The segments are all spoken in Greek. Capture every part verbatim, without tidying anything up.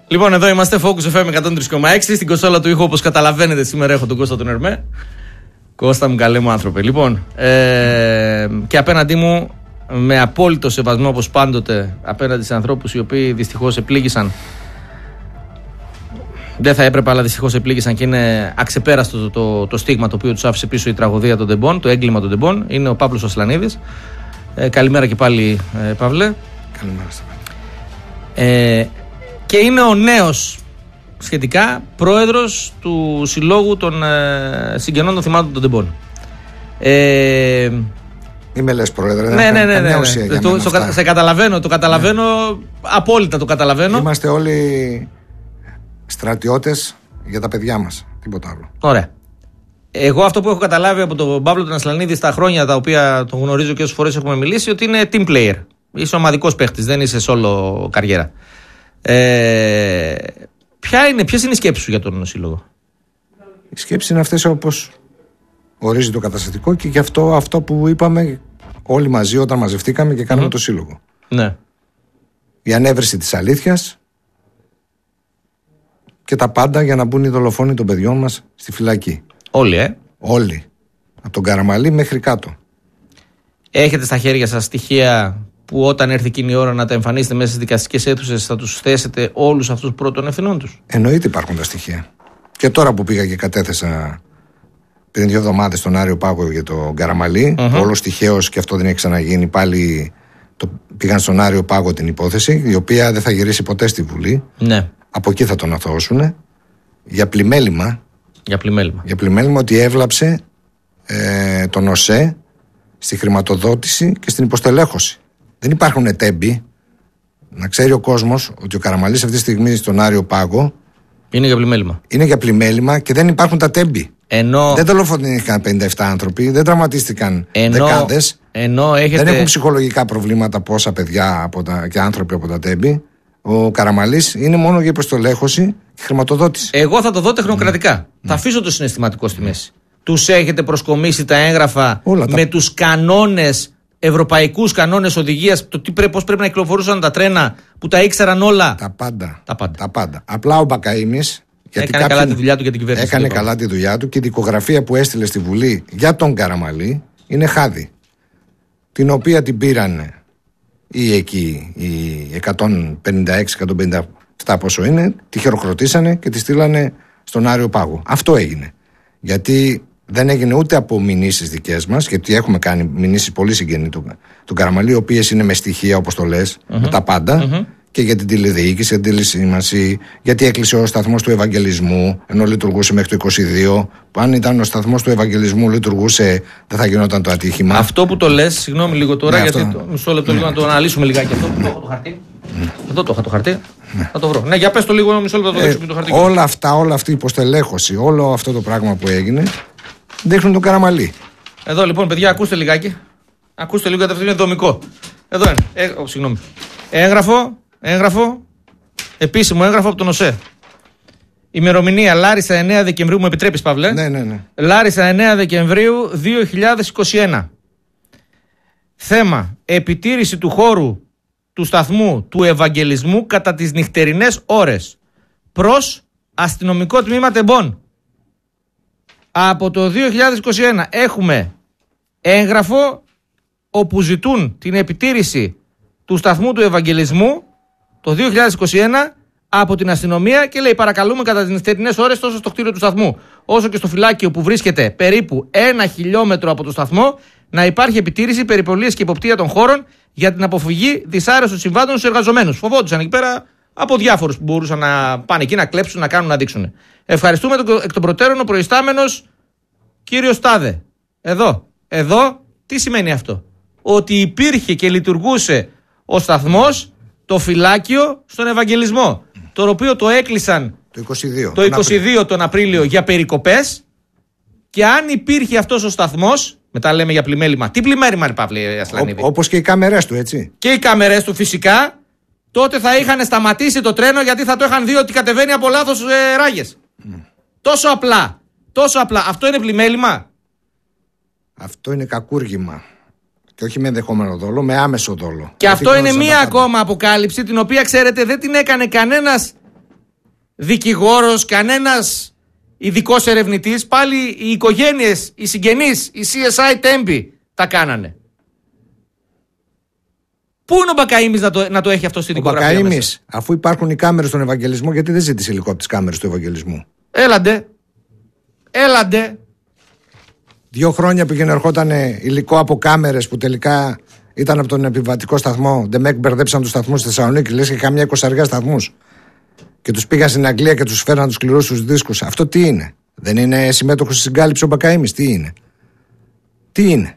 Λοιπόν, εδώ είμαστε, Focus εφ εμ εκατόν τρία κόμμα έξι. Στην κονσόλα του ήχου, όπως καταλαβαίνετε, σήμερα έχω τον Κώστα τον Ερμέ. Κώστα μου, καλέ μου άνθρωπε. Λοιπόν, ε, και απέναντί μου, με απόλυτο σεβασμό, όπως πάντοτε, απέναντι σε ανθρώπους οι οποίοι δυστυχώς επλήγησαν. Δεν θα έπρεπε, αλλά δυστυχώς επλήγησαν και είναι αξεπέραστο το, το, το στίγμα το οποίο τους άφησε πίσω η τραγωδία των Ντεμπών, το έγκλημα των Ντεμπών. Είναι ο Παύλος Ασλανίδης. Ε, καλημέρα και πάλι, ε, Παύλε. Καλημέρα. Ε, και είναι ο νέος σχετικά πρόεδρος του Συλλόγου των ε, Συγγενών των Θυμάτων των Ντεμπών. Ε, Είμαι λες πρόεδρε, ναι, ναι, ναι, ναι, ναι. Το, στο, σε καταλαβαίνω, το καταλαβαίνω, ναι. Απόλυτα το καταλαβαίνω. Είμαστε όλοι στρατιώτες για τα παιδιά μας, τίποτα άλλο. Ωραία. Εγώ αυτό που έχω καταλάβει από τον Παύλο τον Ασλανίδη στα χρόνια τα οποία τον γνωρίζω και όσες φορές έχουμε μιλήσει, ότι είναι team player. Είσαι ομαδικός παίχτης, δεν είσαι solo καριέρα. Ε, ποια είναι, ποιες είναι οι σκέψεις σου για τον σύλλογο? Οι σκέψεις είναι αυτές όπως ορίζει το καταστατικό και γι' αυτό, αυτό που είπαμε όλοι μαζί όταν μαζευτήκαμε και κάναμε mm. το σύλλογο. Ναι. Η ανέβρεση της αλήθειας και τα πάντα για να μπουν οι δολοφόνοι των παιδιών μας στη φυλακή. Όλοι, ε. Όλοι. Από τον Καραμαλή μέχρι κάτω. Έχετε στα χέρια σας στοιχεία που όταν έρθει εκείνη η ώρα να τα εμφανίσετε μέσα στις δικαστικές αίθουσες θα τους θέσετε όλους αυτούς πρώτων ευθυνών τους? Εννοείται υπάρχουν τα στοιχεία. Και τώρα που πήγα και κατέθεσα πριν δύο εβδομάδες στον Άριο Πάγο για τον Καραμαλή, mm-hmm. που όλος τυχαίως και αυτό δεν έχει ξαναγίνει, πάλι το πήγαν στον Άριο Πάγο την υπόθεση, η οποία δεν θα γυρίσει ποτέ στη Βουλή. Ναι. Από εκεί θα τον αθώσουν για πλημέλημα. Για πλημέλημα. Για πλημέλημα ότι έβλαψε ε, τον ΟΣΕ στη χρηματοδότηση και στην υποστελέχωση. Δεν υπάρχουν τέμπη. Να ξέρει ο κόσμος ότι ο Καραμαλής αυτή τη στιγμή στον Άριο Πάγο είναι για πλημέλημα. Είναι για πλημέλημα και δεν υπάρχουν τα τέμπη. Ενώ... Δεν δολοφονήθηκαν πενήντα επτά άνθρωποι, δεν τραυματίστηκαν ενώ... δεκάδες. Ενώ έχετε... Δεν έχουν ψυχολογικά προβλήματα πόσα παιδιά από τα... και άνθρωποι από τα τέμπη. Ο Καραμαλής είναι μόνο για υποστελέχωση και χρηματοδότηση. Εγώ θα το δω τεχνοκρατικά. Mm. Θα αφήσω το συναισθηματικό στη μέση. Mm. Τους έχετε προσκομίσει τα έγγραφα Όλα, με τα... τους κανόνες, ευρωπαϊκούς κανόνες οδηγίας, το τι πρέ... πώς πρέπει να κυκλοφορούσαν τα τρένα που τα ήξεραν όλα? Τα πάντα. Τα πάντα. Τα πάντα. Απλά ο Μπακαΐμης έκανε κάποιον... καλά τη δουλειά του για την κυβέρνηση. Έκανε καλά τη δουλειά του και η δικογραφία που έστειλε στη Βουλή για τον Καραμαλή είναι χάδι. Την οποία την πήραν ή εκεί οι εκατόν πενήντα έξι εκατόν πενήντα επτά πόσο είναι, τη χειροκροτήσανε και τη στείλανε στον Άριο Πάγο. Αυτό έγινε. Γιατί δεν έγινε ούτε από μηνύσεις δικές μας, γιατί έχουμε κάνει μηνύσεις πολύ συγγενή του, του Καραμαλή, οι οποίες είναι με στοιχεία, όπως το λες, mm-hmm. με τα πάντα, mm-hmm. και για την τηλεδιοίκηση, για την τηλεσήμανση, γιατί έκλεισε ο σταθμός του Ευαγγελισμού, ενώ λειτουργούσε μέχρι το είκοσι δύο. Που αν ήταν ο σταθμός του Ευαγγελισμού λειτουργούσε, δεν θα γινόταν το ατύχημα. Αυτό που το λες, συγγνώμη λίγο τώρα, ναι, γιατί αυτό... το, μισό λεπτό λίγο ναι. να το αναλύσουμε λιγάκι αυτό. Το έχω το χαρτί. Mm. Εδώ το είχα το χαρτί. Ναι. Θα το βρω. Ναι, για πες το λίγο, μισό λεπτό να το δείξω ε, το χαρτί. Όλα αυτά, όλη αυτή η υποστελέχωση, όλο αυτό το πράγμα που έγινε, δείχνουν τον Καραμαλή. Εδώ λοιπόν, παιδιά, ακούστε λιγάκι. Ακούστε λίγο, γιατί αυτό είναι δομικό. Εδώ είναι. Ε, oh, συγγνώμη. Έγγραφο, έγγραφο, επίσημο έγγραφο από τον ΟΣΕ. Ημερομηνία Λάρισα εννέα Δεκεμβρίου, μου επιτρέπεις, Παύλε? Ναι, ναι, ναι. Λάρισα εννέα Δεκεμβρίου δύο χιλιάδες είκοσι ένα. Θέμα: επιτήρηση του χώρου του σταθμού του Ευαγγελισμού κατά τις νυχτερινές ώρες προς αστυνομικό τμήμα Τεμπών. Από το δύο χιλιάδες είκοσι ένα έχουμε έγγραφο όπου ζητούν την επιτήρηση του σταθμού του Ευαγγελισμού το δύο χιλιάδες είκοσι ένα από την αστυνομία και λέει: παρακαλούμε κατά τις νυχτερινές ώρες τόσο στο κτίριο του σταθμού όσο και στο φυλάκιο που βρίσκεται περίπου ένα χιλιόμετρο από το σταθμό να υπάρχει επιτήρηση, περιπολίες και υποπτία των χώρων για την αποφυγή δυσάρεστων συμβάντων στους εργαζομένους. Φοβόντουσαν εκεί πέρα από διάφορους που μπορούσαν να πάνε εκεί να κλέψουν, να κάνουν, να δείξουν. Ευχαριστούμε εκ των προτέρων ο προϊστάμενος κύριος Τάδε. Εδώ. Εδώ τι σημαίνει αυτό? Ότι υπήρχε και λειτουργούσε ο σταθμός, το φυλάκιο στον Ευαγγελισμό, το οποίο το έκλεισαν το είκοσι δύο, το είκοσι δύο τον Απρίλιο για περικοπές, και αν υπήρχε αυτός ο σταθμός, μετά λέμε για πλημέλημα. Τι πλημέλημα είναι, Παύλη Ασλανίδη? Όπως και οι κάμερες του, έτσι. Και οι κάμερες του φυσικά, τότε θα είχαν σταματήσει το τρένο γιατί θα το είχαν δει ότι κατεβαίνει από λάθος ε, ράγες. Mm. Τόσο απλά. Τόσο απλά. Αυτό είναι πλημέλημα? Αυτό είναι κακούργημα. Και όχι με ενδεχόμενο δόλο, με άμεσο δόλο. Και αυτό είναι μία ακόμα αποκάλυψη, την οποία ξέρετε δεν την έκανε κανένας δικηγόρος, κανένας ειδικός ερευνητής. Πάλι οι οικογένειες, οι συγγενείς, οι σι ες άι Τέμπη τα κάνανε. Πού είναι ο Μπακαΐμης να το, να το έχει αυτό στη δικογραφία? Ο Μπακαΐμης, αφού υπάρχουν οι κάμερες στον Ευαγγελισμό, γιατί δεν ζήτησε υλικό από τις κάμερες του Ευαγγελισμού? Έλαντε. Έλαντε. Δύο χρόνια πήγαινε ερχόταν υλικό από κάμερες που τελικά ήταν από τον επιβατικό σταθμό. Ντεμεκ μπερδέψαν τους σταθμούς στη Θεσσαλονίκη, λες και καμιά εικοσαριά σταθμούς. Και τους πήγαν στην Αγγλία και τους φέραν τους σκληρούς τους δίσκους. Αυτό τι είναι? Δεν είναι συμμέτοχος στη συγκάλυψη ο Μπακαΐμης? Τι είναι? Τι είναι?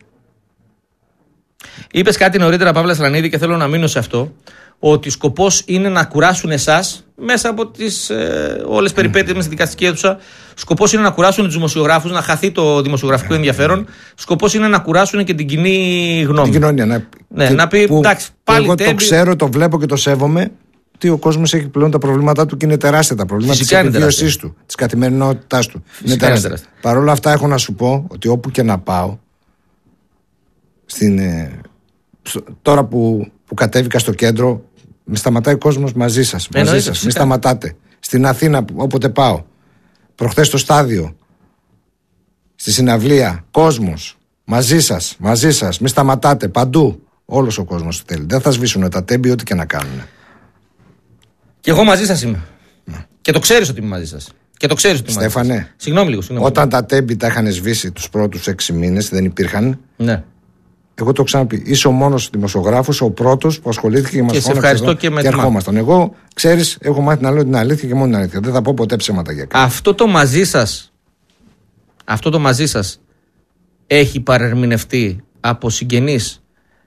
Είπες κάτι νωρίτερα, Παύλα Σλανίδη, και θέλω να μείνω σε αυτό. Ότι σκοπός είναι να κουράσουν εσάς μέσα από τις ε, όλες περιπέτειες μέσα στη δικαστική αίθουσα. Σκοπός είναι να κουράσουν τους δημοσιογράφους, να χαθεί το δημοσιογραφικό ενδιαφέρον. Σκοπός είναι να κουράσουν και την κοινή γνώμη. Την κοινωνία. Να, ναι, να πει που, εντάξει, πάλι εγώ τέμπι... το ξέρω, το βλέπω και το σέβομαι. Ότι ο κόσμος έχει πλέον τα προβλήματά του και είναι τεράστια τα προβλήματα της επιβίωσής του, της καθημερινότητάς του. Είναι τεράστια. τεράστια. Παρ' όλα αυτά, έχω να σου πω ότι όπου και να πάω, στην, ε, τώρα που, που κατέβηκα στο κέντρο, με σταματάει ο κόσμος μαζί σας. Μαζί σας. Μην σταματάτε. Στην Αθήνα, όποτε πάω. Προχθές στο στάδιο, στη συναυλία, κόσμος. Μαζί σας. Μαζί σας. Μην σταματάτε. Παντού. Όλος ο κόσμος θέλει. Δεν θα σβήσουν τα Τέμπη, ό,τι και να κάνουν. Και εγώ μαζί σας είμαι. Ναι. Και το ξέρεις ότι είμαι μαζί σας. Και το ξέρεις ότι είμαι μαζί σας. Στέφανε. Συγγνώμη λίγο. Συγγνώμη. Όταν τα Τέμπη τα είχαν σβήσει τους πρώτους έξι μήνες, δεν υπήρχαν. Ναι. Εγώ το ξαναπεί. Είσαι ο μόνος δημοσιογράφος, ο πρώτος που ασχολήθηκε και μας φώναξε. Και σε ευχαριστώ και με και ερχόμασταν. Εγώ, ξέρεις, έχω μάθει να λέω την αλήθεια και μόνο την αλήθεια. Δεν θα πω ποτέ ψέματα για κάτι. Αυτό το μαζί σας, αυτό το μαζί σας έχει παρερμηνευτεί από συγγενείς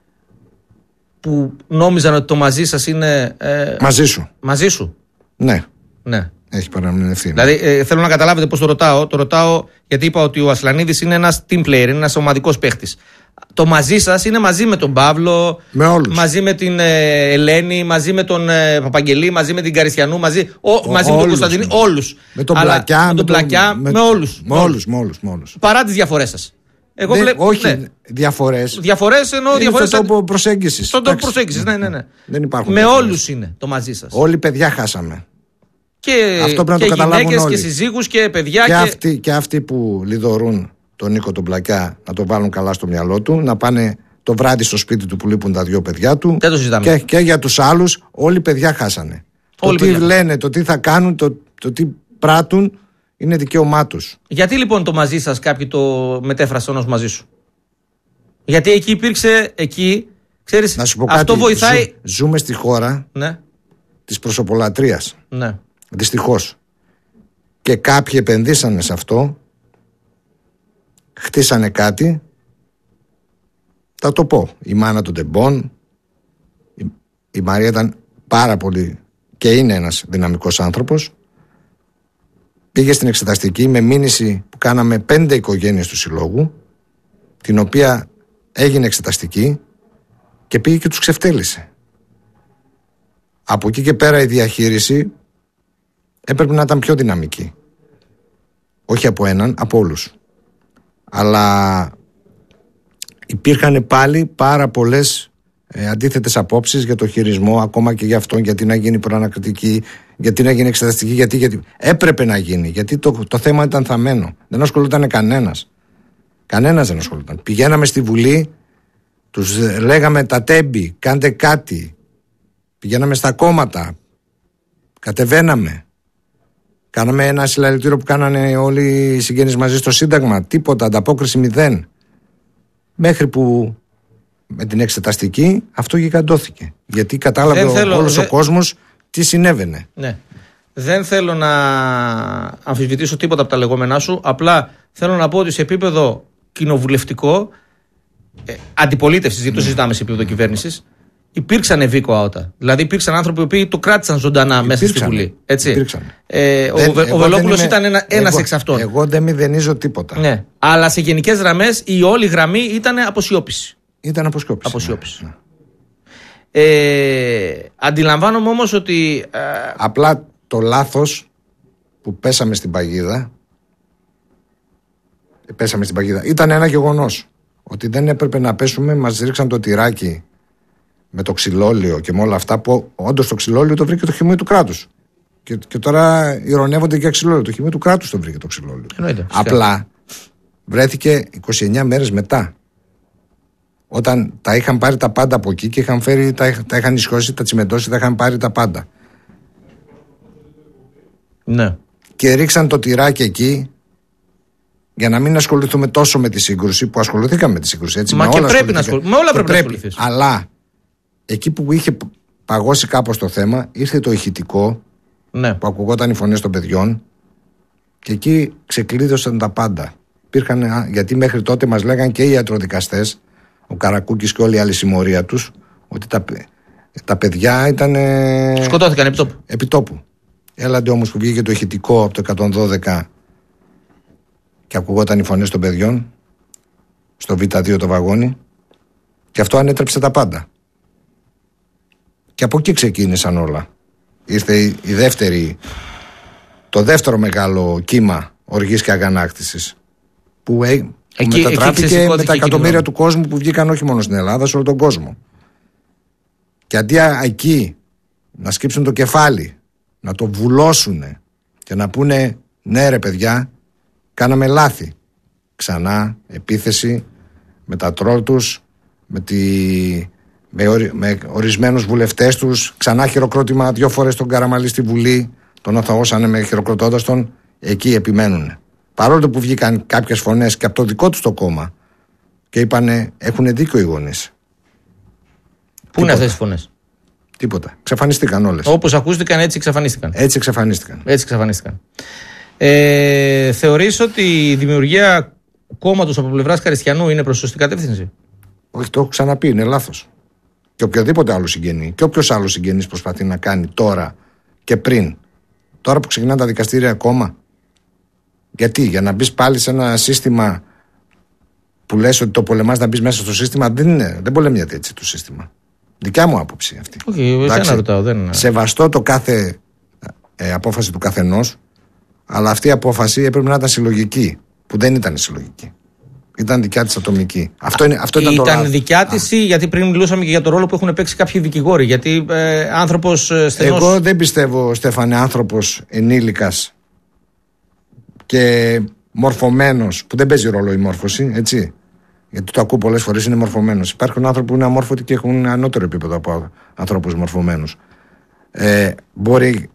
που νόμιζαν ότι το μαζί σας είναι. Ε, μαζί σου. Μαζί σου. Ναι. Ναι. Έχει παραμεινευτεί. Δηλαδή ε, θέλω να καταλάβετε πώς το ρωτάω. Το ρωτάω γιατί είπα ότι ο Ασλανίδης είναι ένας team player, είναι ένας ομαδικός παίχτης. Το μαζί σας είναι μαζί με τον Παύλο, με όλους. Μαζί με την ε, Ελένη, μαζί με τον ε, Παπαγγελή, μαζί με την Καριστιανού, μαζί, ο, ο, μαζί με τον Κωνσταντινή, όλους. Με τον Πλακιά, με, τον Πλακιά, με, με, όλους. Με όλους, με όλους, με όλους. Παρά τις διαφορές σας. Εγώ Δεν, βλέπω, όχι ναι. διαφορές. Διαφορές εννοώ διαφορές. Στον τόπο προσέγγισης. Στον τόπο προσέγγισης, ναι, ναι, ναι. Δεν υπάρχουν. Με όλους είναι το μαζί σας. Όλοι παιδιά χάσαμε. Και, αυτό πρέπει και να το καταλάβουν γυναίκες όλοι. Και συζύγους και παιδιά. Και, και... Αυτοί, και αυτοί που λιδωρούν τον Νίκο τον Πλακιά να το βάλουν καλά στο μυαλό του, να πάνε το βράδυ στο σπίτι του που λείπουν τα δυο παιδιά του. Δεν το συζητάμε. Και, και για τους άλλους, όλοι παιδιά χάσανε. Όλοι το τι παιδιά. Λένε, το τι θα κάνουν, το, το τι πράττουν είναι δικαίωμά τους. Γιατί λοιπόν το μαζί σας κάποιοι το μετέφρασαν ως μαζί σου? Γιατί εκεί υπήρξε, εκεί, ξέρεις, να σου πω αυτό κάτι, βοηθάει. Ζου, ζούμε στη χώρα ναι. της προσωπολατρίας. Ναι. Δυστυχώς. Και κάποιοι επενδύσανε σε αυτό, χτίσανε κάτι. Θα το πω. Η μάνα των Τεμπών, η, η Μαρία ήταν πάρα πολύ και είναι ένας δυναμικός άνθρωπος. Πήγε στην εξεταστική με μήνυση που κάναμε πέντε οικογένειες του συλλόγου, την οποία έγινε εξεταστική και πήγε και τους ξεφτέλησε. Από εκεί και πέρα η διαχείριση έπρεπε να ήταν πιο δυναμική. Όχι από έναν, από όλους. Αλλά υπήρχαν πάλι πάρα πολλές ε, αντίθετες απόψεις για το χειρισμό, ακόμα και για αυτό, γιατί να γίνει προανακριτική, γιατί να γίνει εξεταστική, γιατί, γιατί έπρεπε να γίνει, γιατί το, το θέμα ήταν θαμμένο. Δεν ασχολούταν κανένας. Κανένας δεν ασχολούταν. Πηγαίναμε στη Βουλή, τους λέγαμε τα Τέμπη, κάντε κάτι. Πηγαίναμε στα κόμματα, κατεβαίναμε. Κάναμε ένα συλλαλητήριο που κάνανε όλοι οι συγγενείς μαζί στο Σύνταγμα. Τίποτα, ανταπόκριση μηδέν. Μέχρι που με την εξεταστική αυτό γιγαντώθηκε. Γιατί κατάλαβε ο, όλος δεν... ο κόσμος τι συνέβαινε. Ναι. Δεν θέλω να αμφισβητήσω τίποτα από τα λεγόμενά σου. Απλά θέλω να πω ότι σε επίπεδο κοινοβουλευτικό, ε, αντιπολίτευσης, γιατί το συζητάμε σε επίπεδο κυβέρνησης, υπήρξαν ευήκο άωτα. Δηλαδή υπήρξαν άνθρωποι που οποίοι το κράτησαν ζωντανά υπήρξαν, μέσα στη Βουλή. Έτσι. Ε, ο δεν, ο Βελόπουλος ήταν ένα, ένας εγώ, εξ αυτών. Εγώ δεν μηδενίζω τίποτα. Ναι. Αλλά σε γενικές γραμμές η όλη γραμμή ήταν αποσιώπηση. Ήταν αποσιώπηση. αποσιώπηση. Ναι. Ε, αντιλαμβάνομαι όμως ότι. Ε... Απλά το λάθος που πέσαμε στην παγίδα. Πέσαμε στην παγίδα. Ήταν ένα γεγονός. Ότι δεν έπρεπε να πέσουμε, μας ρίξαν το τυράκι με το ξυλόλαιο και με όλα αυτά που όντως το ξυλόλαιο το βρήκε το χυμείο του κράτους. Και, και τώρα ειρωνεύονται για ξυλόλιο. Το χειμώνα του κράτους τον βρήκε το ξυλόλιο. Εννοείται. Απλά βρέθηκε είκοσι εννιά μέρες μετά. Όταν τα είχαν πάρει τα πάντα από εκεί και είχαν φέρει, τα, τα είχαν ισιώσει, τα τσιμεντώσει, τα είχαν πάρει τα πάντα. Ναι. Και ρίξαν το τυράκι εκεί για να μην ασχοληθούμε τόσο με τη σύγκρουση που ασχοληθήκαμε με τη σύγκρουση. Έτσι, Μα με και όλα πρέπει να ασχοληθούμε. Με όλα πρέπει, πρέπει να ασχοληθείς. Αλλά εκεί που είχε παγώσει κάπως το θέμα, ήρθε το ηχητικό, ναι, που ακουγόταν οι φωνές των παιδιών και εκεί ξεκλείδωσαν τα πάντα. Υπήρχαν, γιατί μέχρι τότε μας λέγαν και οι ιατροδικαστές, ο Καρακούκης και όλη η άλλη συμμορία τους, ότι τα, τα παιδιά ήταν. Σκοτώθηκαν επί τόπου. Επί τόπου. Έλαντε όμως που βγήκε το ηχητικό από το εκατόν δώδεκα και ακουγόταν οι φωνές των παιδιών στο Β δύο το βαγόνι και αυτό ανέτρεψε τα πάντα. Και από εκεί ξεκίνησαν όλα. Ήρθε η, η δεύτερη, το δεύτερο μεγάλο κύμα οργής και αγανάκτησης που, ε, που εκεί, μετατράπηκε εκεί με τα εκατομμύρια του κόσμου που βγήκαν όχι μόνο στην Ελλάδα, σε όλο τον κόσμο. Και αντί εκεί να σκύψουν το κεφάλι, να το βουλώσουν και να πούνε ναι ρε παιδιά, κάναμε λάθη. Ξανά επίθεση με τα τρόλ τους, με, τη, με, ορι, με ορισμένους βουλευτές τους, ξανά χειροκρότημα δύο φορές τον Καραμαλή στη Βουλή, τον αθωώσανε με χειροκροτώντας τον, εκεί επιμένουν. Παρόλο που βγήκαν κάποιες φωνές και από το δικό τους το κόμμα και είπανε έχουν δίκιο οι γονείς. Πού είναι αυτές οι φωνές? Τίποτα. Εξαφανίστηκαν όλες. Όπως ακούστηκαν, έτσι εξαφανίστηκαν. Έτσι εξαφανίστηκαν. Έτσι εξαφανίστηκαν. Ε, θεωρείς ότι η δημιουργία κόμματος από πλευράς Καριστιανού είναι προς σωστή κατεύθυνση? Όχι, το έχω ξαναπεί, είναι λάθος. Και οποιοδήποτε άλλο συγγενή, και όποιος άλλος συγγενής προσπαθεί να κάνει τώρα και πριν, τώρα που ξεκινάνε τα δικαστήρια ακόμα. Γιατί, για να μπεις πάλι σε ένα σύστημα που λες ότι το πολεμάς να μπεις μέσα στο σύστημα, δεν, είναι, δεν πολεμιέται έτσι το σύστημα. Δικιά μου άποψη αυτή. Όχι, okay, εσένα ρωτάω. Δεν... Σεβαστώ το κάθε ε, απόφαση του καθενός, αλλά αυτή η απόφαση έπρεπε να ήταν συλλογική, που δεν ήταν συλλογική. Ήταν δικιά της ατομική. Αυτό, είναι, αυτό ήταν, ήταν το λάθος. Δικιά της, γιατί πριν μιλούσαμε και για το ρόλο που έχουν παίξει κάποιοι δικηγόροι. Γιατί ε, άνθρωπος στενός. Εγώ δεν πιστεύω, Στέφανε, άνθρωπος ενήλικας και μορφωμένος, που δεν παίζει ρόλο η μόρφωση, έτσι. Γιατί το ακούω πολλές φορές, είναι μορφωμένος. Υπάρχουν άνθρωποι που είναι αμόρφωτοι και έχουν ανώτερο επίπεδο από ανθρώπους μορφωμένους. Ε, μπορεί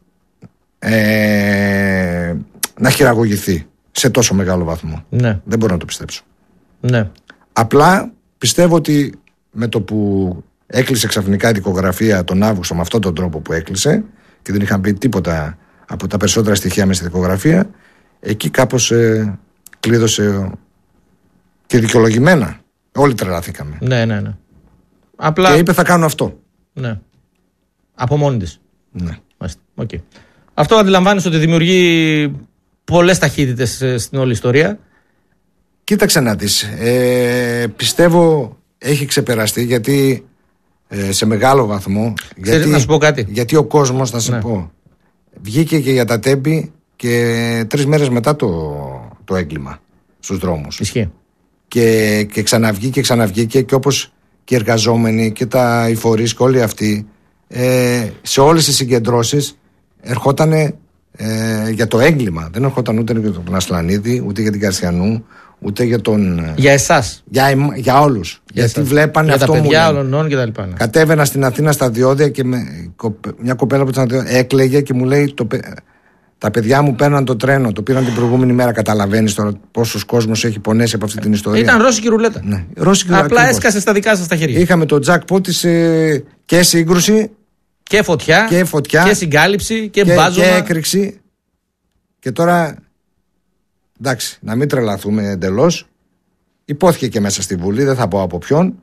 ε, να χειραγωγηθεί σε τόσο μεγάλο βαθμό. Ναι. Δεν μπορώ να το πιστέψω. Ναι. Απλά πιστεύω ότι με το που έκλεισε ξαφνικά η δικογραφία τον Αύγουστο με αυτόν τον τρόπο που έκλεισε και δεν είχαν πει τίποτα από τα περισσότερα στοιχεία μέσα στη δικογραφία, εκεί κάπως ε, κλείδωσε και δικαιολογημένα. Όλοι τρελάθηκαμε. Ναι, ναι, ναι. Απλά... Και είπε θα κάνω αυτό. Ναι. Από μόνη της. Ναι. Okay. Αυτό αντιλαμβάνεις ότι δημιουργεί πολλές ταχύτητες στην όλη ιστορία. Κοίταξε να δεις. Ε, πιστεύω έχει ξεπεραστεί γιατί ε, σε μεγάλο βαθμό. Γιατί, να σου πω κάτι. Γιατί ο κόσμος, θα σε ναι. πω, βγήκε και για τα τέμπη και τρεις μέρες μετά το, το έγκλημα στους δρόμους. Ισχύει. Και, και ξαναβγήκε και ξαναβγήκε και όπως και οι εργαζόμενοι και τα οι φορείς και όλοι αυτοί ε, σε όλες τις συγκεντρώσεις ερχότανε ε, για το έγκλημα. Δεν ερχόταν ούτε για τον Ασλανίδη, ούτε για την Καριστιανού, ούτε για τον... Για εσάς. Για, για όλους. Για γιατί εσάς. Βλέπανε για αυτό τα παιδιά μου όλων και τα λοιπά. Ναι. Κατέβαινα στην Αθήνα στα διόδια και με, μια κοπέλα που ήταν έκλαιγε και μου λέει το, τα παιδιά μου παίρναν το τρένο, το πήραν την προηγούμενη μέρα. Καταλαβαίνεις τώρα πόσος κόσμος έχει πονέσει από αυτή την ιστορία. Ήταν ρώσικη ρουλέτα. Ναι, ρώσικη Απλά ακριβώς. Έσκασε στα δικά σας τα χέρια. Είχαμε το jackpot της ε, και σύγκρουση και φωτιά και, φωτιά, και συγκάλυψη και, και μπάζωμα και έκρηξη. Και τώρα εντάξει, να μην τρελαθούμε εντελώς. Υπόθηκε και μέσα στη Βουλή, δεν θα πω από ποιον,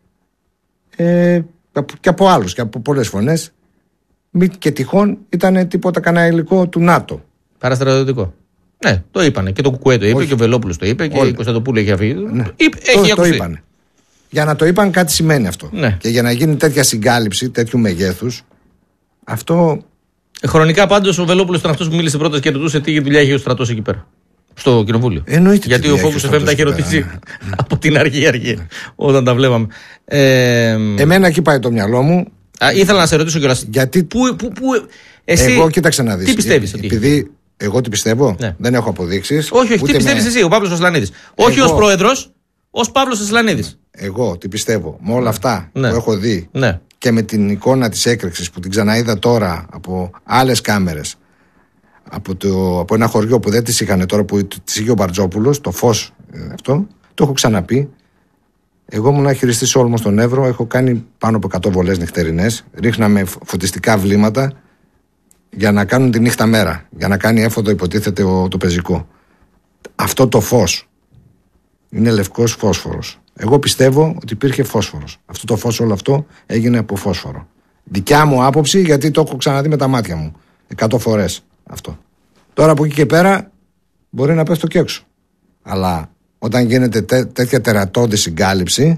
ε, και από άλλους και από πολλές φωνές. Μη και τυχόν ήταν τίποτα κανένα υλικό του ΝΑΤΟ. Παραστρατιωτικό. Ναι, το είπανε. Και το Κουκουέ το είπε. Όχι. Και ο Βελόπουλος το είπε. Όλοι. Και η Κωνσταντοπούλου έχει αφήσει. Ναι. Είπε, έχει το, το είπανε. Για να το είπαν κάτι σημαίνει αυτό. Ναι. Και για να γίνει τέτοια συγκάλυψη, τέτοιου μεγέθους, αυτό. Χρονικά πάντως ο Βελόπουλος ήταν αυτός που μίλησε πρώτα και ρωτούσε τι δουλειά έχει ο στρατός εκεί πέρα. Στο κοινοβούλιο. Εννοείται. Γιατί ο Focus εφ εμ τα είχε ρωτήσει ναι. από την αρχή αρχή. Ναι. Όταν τα βλέπαμε. Ε, Εμένα εκεί πάει το μυαλό μου. Α, ήθελα να σε ρωτήσω κιόλας. Γιατί. Πού, πού, πού, εσύ, εγώ κοίταξε να δεις. Τι πιστεύεις? Επειδή εγώ τι πιστεύω, ναι. δεν έχω αποδείξεις. Όχι, όχι. Τι πιστεύεις με... εσύ, ο Παύλος Ασλανίδης? Όχι ως πρόεδρος, ως Παύλος Ασλανίδης. Εγώ τι πιστεύω. Με όλα αυτά ναι. που έχω δει ναι. και με την εικόνα της έκρηξης που την ξαναείδα τώρα από άλλες κάμερες. Από, το, από ένα χωριό που δεν τις είχαν τώρα, που τις είχε ο Μπαρτζόπουλος, το Φως αυτό, το έχω ξαναπεί. Εγώ ήμουν χειριστής όλμο στον Εύρο, έχω κάνει πάνω από εκατό βολές νυχτερινές. Ρίχναμε φωτιστικά βλήματα για να κάνουν τη νύχτα μέρα. Για να κάνει έφοδο, υποτίθεται, ο, το πεζικό. Αυτό το φως είναι λευκός φόσφορος. Εγώ πιστεύω ότι υπήρχε φόσφορος. Αυτό το φως, όλο αυτό έγινε από φόσφορο. Δικιά μου άποψη, γιατί το έχω ξαναδεί με τα μάτια μου εκατό φορές αυτό. Τώρα από εκεί και πέρα μπορεί να πέφτω και έξω. Αλλά όταν γίνεται τέ, τέτοια τερατώδη συγκάλυψη,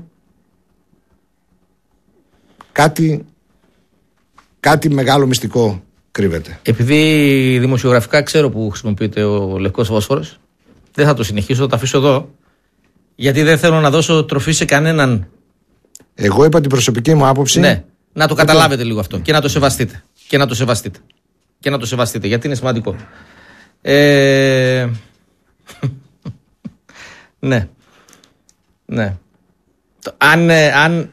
κάτι, κάτι μεγάλο μυστικό κρύβεται. Επειδή δημοσιογραφικά ξέρω που χρησιμοποιείται ο λευκός φόσφορος, δεν θα το συνεχίσω, θα το αφήσω εδώ, γιατί δεν θέλω να δώσω τροφή σε κανέναν. Εγώ είπα την προσωπική μου άποψη. Ναι, να το καταλάβετε λίγο αυτό και να το σεβαστείτε. Και να το σεβαστείτε. Και να το σεβαστείτε, γιατί είναι σημαντικό. Ε... ναι. Ναι. Αν, αν...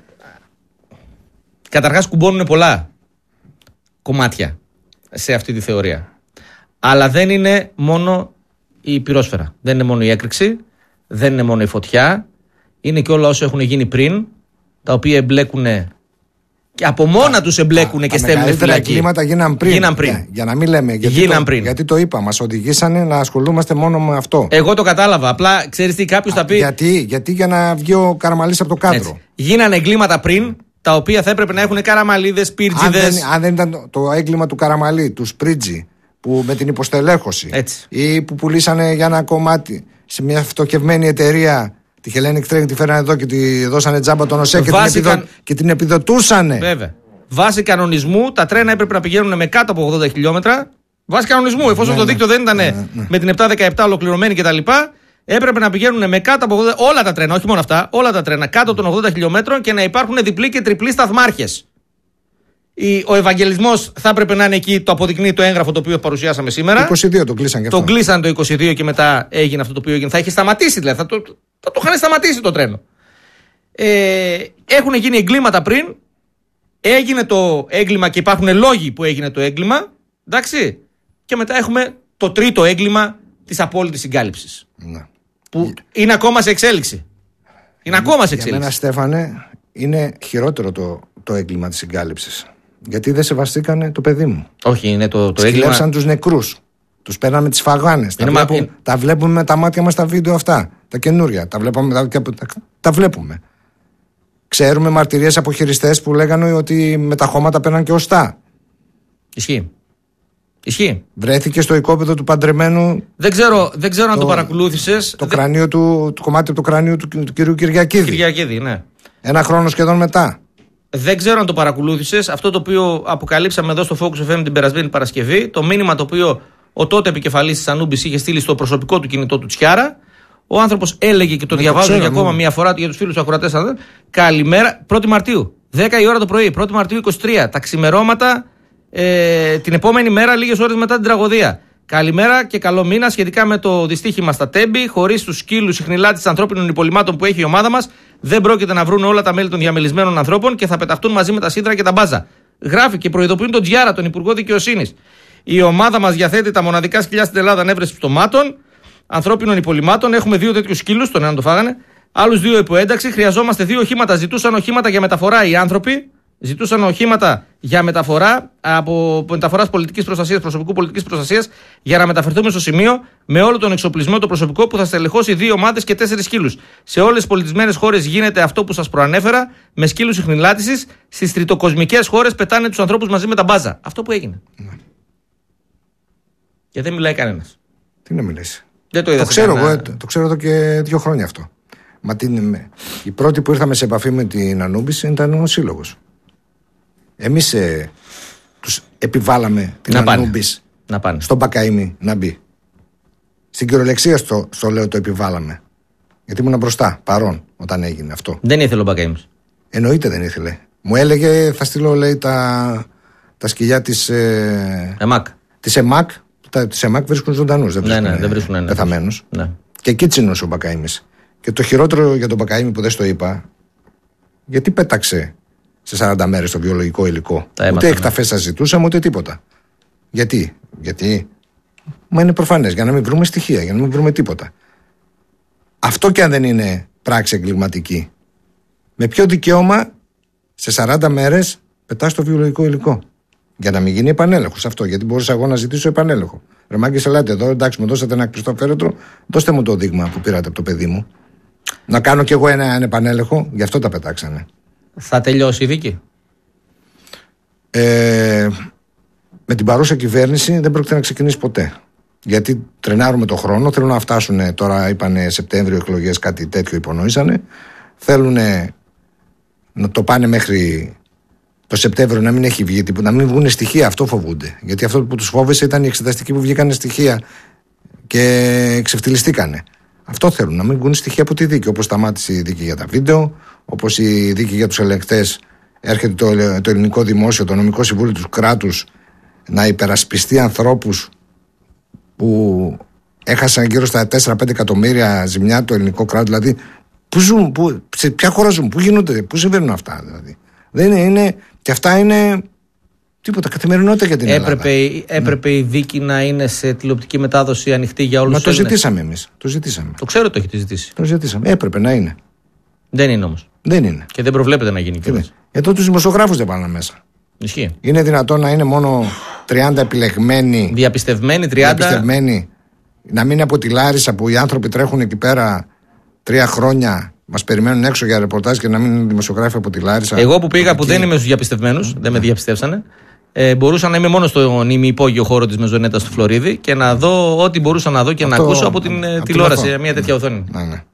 Καταρχάς κουμπώνουν πολλά κομμάτια σε αυτή τη θεωρία. Αλλά δεν είναι μόνο η πυρόσφαιρα. Δεν είναι μόνο η έκρηξη. Δεν είναι μόνο η φωτιά. Είναι και όλα όσα έχουν γίνει πριν, τα οποία εμπλέκουν και από μόνα τους εμπλέκουν και στέλνουν φυλακή. Τα εγκλήματα γίναν πριν. Γίναν πριν. Για, για να μην λέμε. Γιατί γίναν το, πριν. Γιατί το είπα, μας οδηγήσανε να ασχολούμαστε μόνο με αυτό. Εγώ το κατάλαβα. Απλά ξέρεις τι, κάποιος θα πει. Γιατί, γιατί για να βγει ο Καραμαλής από το κάδρο. Έτσι. Γίνανε εγκλήματα πριν, τα οποία θα έπρεπε να έχουν Καραμαλίδες, Πίρτζιδες. Αν, αν δεν ήταν το έγκλημα του Καραμαλή, του Σπρίτζι, που με την υποστελέχωση, έτσι, ή που πουλήσανε για ένα κομμάτι σε μια φτωχευμένη εταιρεία. Τη Hellenic Trade τη φέρανε εδώ και τη δώσανε τζάμπα τον ΟΣΕ και, Βάσικα... την και την επιδοτούσανε. Βέβαια. Βάσει κανονισμού, τα τρένα έπρεπε να πηγαίνουν με κάτω από ογδόντα χιλιόμετρα. Βάσει κανονισμού, εφόσον ναι, το δίκτυο ναι, δεν ήταν ναι, ναι. με την επτά δεκαεπτά ολοκληρωμένη κτλ. Έπρεπε να πηγαίνουν με κάτω από ογδόντα, όλα τα τρένα, όχι μόνο αυτά, όλα τα τρένα κάτω των ογδόντα χιλιόμετρων και να υπάρχουν διπλοί και τριπλοί σταθμάρχες. Ο Ευαγγελισμός θα έπρεπε να είναι εκεί, το αποδεικνύει το έγγραφο το οποίο παρουσιάσαμε σήμερα. Το είκοσι δύο το κλείσαν και αυτό. Το κλείσαν το είκοσι δύο και μετά έγινε αυτό το οποίο έγινε. Θα είχε σταματήσει δηλαδή. Θα το, θα το είχαν σταματήσει το τρένο. Ε, έχουν γίνει εγκλήματα πριν. Έγινε το έγκλημα και υπάρχουν λόγοι που έγινε το έγκλημα. Εντάξει. Και μετά έχουμε το τρίτο έγκλημα της απόλυτης συγκάλυψης. Ναι. Που είναι ακόμα σε εξέλιξη. Είναι για, ακόμα σε εξέλιξη. Για μένα, Στέφανε, είναι χειρότερο το, το έγκλημα της συγκάλυψης. Γιατί δεν σεβαστήκανε το παιδί μου. Όχι, είναι το, το έγκλημα. Σκυλέψαν τους νεκρούς. Τους παίρναμε τις φαγάνες. Τα, βλέπω, είναι... τα βλέπουμε με τα μάτια μας τα βίντεο αυτά. Τα καινούρια. Τα, βλέπουμε, τα, τα, τα βλέπουμε. Ξέρουμε μαρτυρίες από χειριστές που λέγανε ότι με τα χώματα παίρναν και οστά. Ισχύει. Ισχύει. Βρέθηκε στο οικόπεδο του παντρεμένου. Δεν ξέρω, δεν ξέρω το, αν το παρακολούθησες. Το, κρανίο του, το κομμάτι από το κρανίο του, του κυρίου Κυριακίδη. Κυριακίδη, ναι. Ένα χρόνο σχεδόν μετά. Δεν ξέρω αν το παρακολούθησες. Αυτό το οποίο αποκαλύψαμε εδώ στο Focus εφ εμ την περασμένη Παρασκευή, το μήνυμα το οποίο ο τότε επικεφαλής της Ανούμπης είχε στείλει στο προσωπικό του κινητό του Τσιάρα. Ο άνθρωπος έλεγε και το ναι, διαβάζω για ακόμα μία φορά για τους φίλους ακροατές. Καλημέρα, πρώτη Μαρτίου. δέκα η ώρα το πρωί, πρώτη Μαρτίου είκοσι τρία. Τα ξημερώματα ε, την επόμενη μέρα, λίγες ώρες μετά την τραγωδία. Καλημέρα και καλό μήνα σχετικά με το δυστύχημα στα Τέμπη. Χωρίς τους σκύλους ιχνηλάτης ανθρώπινων υπολοιμάτων που έχει η ομάδα μας, δεν πρόκειται να βρουν όλα τα μέλη των διαμελισμένων ανθρώπων και θα πεταχτούν μαζί με τα σίδρα και τα μπάζα. Γράφει και προειδοποιούν τον Τζιάρα, τον Υπουργό Δικαιοσύνης. Η ομάδα μας διαθέτει τα μοναδικά σκυλιά στην Ελλάδα ανέβρεση πτωμάτων, ανθρώπινων υπολοιμάτων. Έχουμε δύο τέτοιους σκύλους, τον έναν το φάγανε. Άλλους δύο υπό ένταξη. Χρειαζόμαστε δύο οχήματα. Ζητούσαν οχήματα για μεταφορά οι άνθρωποι. Ζητούσαν οχήματα για μεταφορά από μεταφορά πολιτικής προστασίας, προσωπικού πολιτικής προστασίας, για να μεταφερθούμε στο σημείο με όλο τον εξοπλισμό, το προσωπικό που θα στελεχώσει δύο ομάδες και τέσσερις σκύλους. Σε όλες τις πολιτισμένες χώρες γίνεται αυτό που σας προανέφερα, με σκύλους ιχνηλάτησης. Στις τριτοκοσμικές χώρες πετάνε τους ανθρώπους μαζί με τα μπάζα. Αυτό που έγινε. Ναι. Και δεν μιλάει κανένας. Τι να μιλήσει. Δεν το είδα. Το ξέρω εγώ, το, το ξέρω εδώ και δύο χρόνια αυτό. Μα την, η πρώτη που ήρθαμε σε επαφή με την Ανούμπης ήταν ο σύλλογος. Εμείς ε, τους επιβάλαμε την Ανούμπης στον Μπακαΐμι να μπει. Στην κυριολεξία στο, στο λέω το επιβάλαμε. Γιατί ήμουν μπροστά, παρόν, όταν έγινε αυτό. Δεν ήθελε ο Μπακαΐμις. Εννοείται δεν ήθελε. Μου έλεγε θα στείλω, λέει, τα, τα σκυλιά της ε, ΕΜΑΚ. Της ΕΜΑΚ. Τα, της ΕΜΑΚ βρίσκουν ζωντανούς, δεν βρίσκουν, ναι, ναι, δεν βρίσκουν ναι, πεθαμένους. Ναι. Και εκεί τσίνωσε ο Μπακαήμης. Και το χειρότερο για τον Μπακαήμη που δεν στο είπα, γιατί πέταξε σε σαράντα μέρες το βιολογικό υλικό. Τα ούτε εκταφές σας ζητούσαμε, ούτε τίποτα. Γιατί, γιατί, μα είναι προφανές, για να μην βρούμε στοιχεία, για να μην βρούμε τίποτα. Αυτό και αν δεν είναι πράξη εγκληματική, με ποιο δικαίωμα σε σαράντα μέρες πετάς το βιολογικό υλικό? Για να μην γίνει επανέλεγχος αυτό, γιατί μπορούσα εγώ να ζητήσω επανέλεγχο. Ρε μάγκες, ελάτε εδώ, εντάξει, μου δώσατε ένα κλειστό φέρετρο, δώστε μου το δείγμα που πήρατε από το παιδί μου. Να κάνω κι εγώ ένα, ένα επανέλεγχο, γι' αυτό τα πετάξανε. Θα τελειώσει η δίκη? Ε, με την παρούσα κυβέρνηση δεν πρόκειται να ξεκινήσει ποτέ. Γιατί τρενάρουμε το χρόνο, θέλουν να φτάσουν, τώρα είπανε Σεπτέμβριο εκλογές, κάτι τέτοιο υπονοήσανε. Θέλουν να το πάνε μέχρι το Σεπτέμβριο, να μην έχει βγει τίποτα, να μην βγουν στοιχεία, αυτό φοβούνται. Γιατί αυτό που τους φόβησε ήταν οι εξεταστικοί που βγήκαν στοιχεία και ξεφτυλιστήκανε. Αυτό θέλουν, να μην βγουν στοιχεία από τη δίκη. Όπως σταμάτησε η δίκη για τα βίντεο, όπως η δίκη για τους ελεγκτές, έρχεται το, το ελληνικό δημόσιο, το νομικό συμβούλιο του κράτους να υπερασπιστεί ανθρώπους που έχασαν γύρω στα τέσσερα πέντε εκατομμύρια ζημιά το ελληνικό κράτος. Δηλαδή, πού ζουν, πού, σε ποια χώρα ζουν, πού γίνονται, πού συμβαίνουν αυτά. Δηλαδή. Δεν είναι, είναι, και αυτά είναι τίποτα, καθημερινότητα για την έπρεπε, Ελλάδα. Έπρεπε mm. η δίκη να είναι σε τηλεοπτική μετάδοση ανοιχτή για όλους τους Έλληνες. Έλληνες. Το ζητήσαμε εμείς. Το ζητήσαμε. Το ξέρω ότι το έχετε ζητήσει. Το ζητήσαμε. Έπρεπε να είναι. Δεν είναι όμως. Δεν είναι. Και δεν προβλέπεται να γίνει κιόλας. Εδώ τους δημοσιογράφους δεν πάνε μέσα. Ισχύει. Είναι δυνατόν να είναι μόνο τριάντα επιλεγμένοι. Διαπιστευμένοι τριάντα. Διαπιστευμένοι. Να μην είναι από τη Λάρισα που οι άνθρωποι τρέχουν εκεί πέρα τρία χρόνια. Μας περιμένουν έξω για ρεπορτάζ και να μην είναι δημοσιογράφοι από τη Λάρισα. Εγώ που πήγα, που δεν είμαι στους διαπιστευμένους, mm. δεν με διαπιστεύσανε, ε, μπορούσα να είμαι μόνο στον ημιυπόγειο χώρο της Μεζονέτας του Φλωρίδη και να δω ό,τι μπορούσα να δω και αυτό, να ακούσω από την από τηλεόραση, την μια τέτοια οθόνη. Ναι, ναι.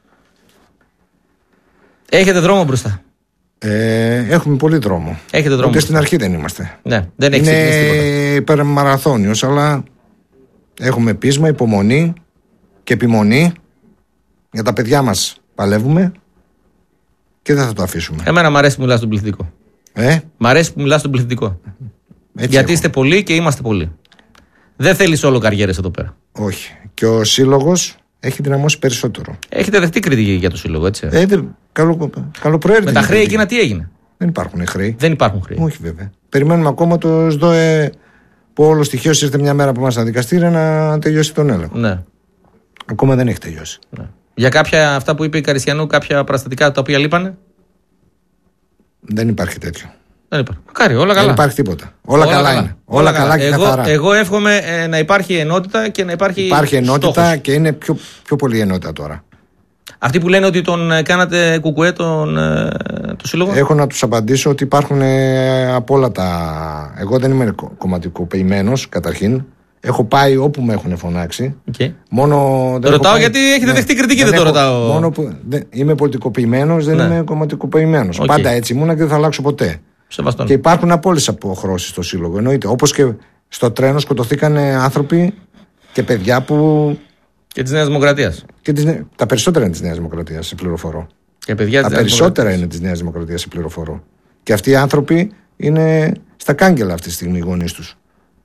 Έχετε δρόμο μπροστά. Ε, έχουμε πολύ δρόμο. Έχετε δρόμο. Ούτε στην αρχή δεν είμαστε. Ναι, δεν έχει ξεκινήσει τίποτα. Είναι υπερμαραθώνιος, αλλά έχουμε πείσμα, υπομονή και επιμονή. Για τα παιδιά μας παλεύουμε και δεν θα το αφήσουμε. Εμένα μου αρέσει που μιλάς στον πληθυντικό. Ε? Μ' αρέσει που μιλάς στον πληθυντικό. Έτσι γιατί έχω. είστε πολλοί και είμαστε πολλοί. Δεν θέλεις όλο καριέρες εδώ πέρα. Όχι. Και ο σύλλογος έχει δυναμώσει περισσότερο. Έχετε δεχτεί κριτική για το σύλλογο, έτσι. Ε, δεν, καλό, καλοπροαίρετη. Με τα χρέη εκείνα τι έγινε? Δεν υπάρχουν χρέη. Δεν υπάρχουν χρέη. Όχι, βέβαια. Περιμένουμε ακόμα το ΣΔΟΕ που όλο στοιχείο ήρθε μια μέρα που είμαστε στα δικαστήρια να τελειώσει τον έλεγχο. Ναι. Ακόμα δεν έχει τελειώσει. Ναι. Για κάποια αυτά που είπε η Καριστιανού, κάποια παραστατικά τα οποία λείπανε. Δεν υπάρχει τέτοιο. Δεν υπάρχει. Μακάρι, όλα καλά. Δεν υπάρχει τίποτα. Όλα, όλα καλά, καλά είναι. Όλα, όλα καλά, καλά και εγώ, καθαρά. Εγώ εύχομαι ε, να υπάρχει ενότητα και να υπάρχει. Υπάρχει ενότητα στόχος. Και είναι πιο, πιο πολύ ενότητα τώρα. Αυτοί που λένε ότι τον ε, κάνατε κουκουέ τον, ε, το σύλλογο. Έχω να τους απαντήσω ότι υπάρχουν ε, από όλα τα. Εγώ δεν είμαι κομματικοποιημένος καταρχήν. Έχω πάει όπου με έχουν φωνάξει. Okay. Μόνο, το ρωτάω πάει... γιατί έχετε ναι, δεχτεί κριτική, δεν, δεν το έχω... ρωτάω. Μόνο που δεν... είμαι πολιτικοποιημένος, δεν ναι. είμαι κομματικοποιημένος. Okay. Πάντα έτσι ήμουνα και δεν θα αλλάξω ποτέ. Σεβαστόν. Και υπάρχουν απόλυτες αποχρώσεις στο σύλλογο. Εννοείται. Όπως και στο τρένο σκοτωθήκαν άνθρωποι και παιδιά που. Και της Νέας Δημοκρατίας. Και της... Τα περισσότερα είναι της Νέας Δημοκρατίας, σε πληροφορώ. Και παιδιά Τα περισσότερα είναι της Νέας Δημοκρατίας, σε πληροφορώ. Και αυτοί οι άνθρωποι είναι στα κάγκελα αυτή τη στιγμή οι γονείς τους.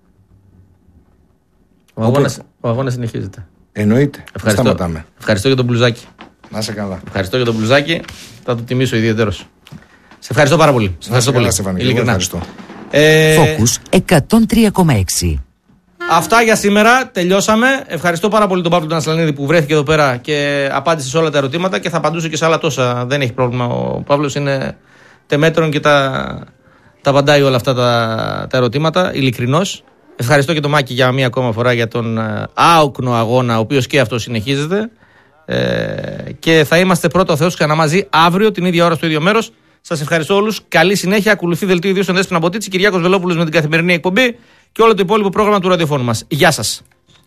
Ο αγώνας, ο αγώνας συνεχίζεται. Εννοείται. Ευχαριστώ. Σταματάμε. Ευχαριστώ για τον μπλουζάκι. Να είσαι καλά. Ευχαριστώ για τον μπλουζάκι. Θα το τιμήσω ιδιαίτερος. Σε ευχαριστώ πάρα πολύ. Σε ευχαριστώ πολύ. Καλά, ειλικρινά. Ευχαριστώ. Ε... Focus εκατόν τρία κόμμα έξι. Αυτά για σήμερα. Τελειώσαμε. Ευχαριστώ πάρα πολύ τον Παύλο τον Ασλανίδη που βρέθηκε εδώ πέρα και απάντησε σε όλα τα ερωτήματα και θα απαντούσε και σε άλλα τόσα. Δεν έχει πρόβλημα. Ο Παύλος είναι τεμέτρον και τα, τα απαντάει όλα αυτά τα, τα ερωτήματα. Ειλικρινώς. Ευχαριστώ και τον Μάκη για μία ακόμα φορά για τον άοκνο αγώνα, ο οποίος και αυτό συνεχίζεται. Ε, και θα είμαστε πρώτο Θεός ξανά μαζί αύριο την ίδια ώρα στο ίδιο μέρος. Σας ευχαριστώ όλους. Καλή συνέχεια. Ακολουθεί δελτίο ειδήσεων Δέσποινα Μποτίτση, Κυριάκος Βελόπουλος με την καθημερινή εκπομπή και όλο το υπόλοιπο πρόγραμμα του ραδιοφώνου μας. Γεια σας.